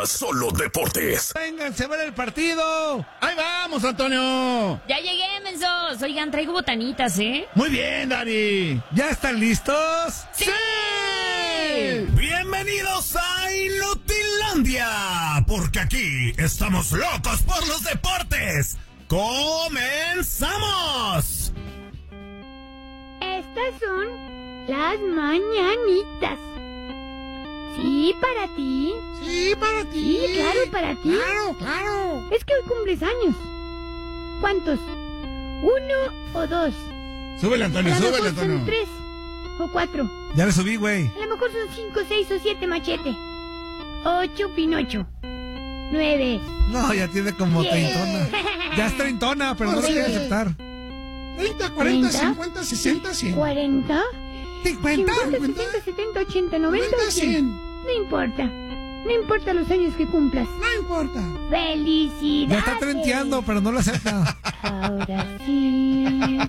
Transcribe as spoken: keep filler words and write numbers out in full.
Solo Deportes. Vénganse a ver el partido. Ahí vamos, Antonio. Ya llegué, mensos. Oigan, traigo botanitas, ¿eh? Muy bien, Dari. ¿Ya están listos? ¡Sí! Bienvenidos a Inutilandia, porque aquí estamos locos por los deportes. ¡Comenzamos! Estas son las mañanitas. Sí, para ti. Sí, para ti. Sí, claro, para ti. Claro, claro. Es que hoy cumples años. ¿Cuántos? ¿Uno o dos? Súbele, Antonio, A lo súbele, mejor son Antonio. tres o cuatro. Ya le subí, güey. A lo mejor son cinco, seis o siete, Machete. Ocho, Pinocho. Nueve. No, ya tiene como Diez. treintona. Ya es treintona, pero no lo quiere aceptar. treinta, cuarenta, ¿treinta? cincuenta, sesenta, cien. ¿Cuarenta? ¿cincuenta? cincuenta, sesenta, setenta, ochenta, noventa, cien. No importa. No importa los años que cumplas. No importa. ¡Felicidades! Ya está trenteando, pero no lo acepta. Ahora sí.